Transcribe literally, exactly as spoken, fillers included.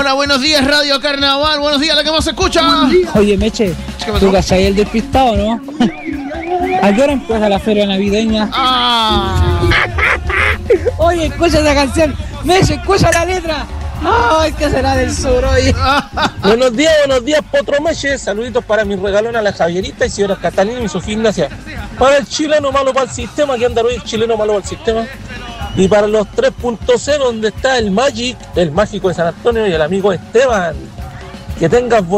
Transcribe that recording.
Hola, buenos días, Radio Carnaval. Buenos días, la que más se escucha. Oye, Meche, ¿tú cachai el despistado, no? ¿A qué hora empieza la feria navideña? Ah. Oye, escucha esa canción. Meche, escucha la letra. ¡Ay, qué será del sur hoy! Buenos días, buenos días, Potro Meche. Saluditos para mi regalón a la Javierita y señora Catalina y Sofía Ignacia. Para el chileno malo para el sistema, que anda hoy el chileno malo para el sistema. Y para los tres punto cero, donde está el Magic, el mágico de San Antonio y el amigo Esteban. Que tengas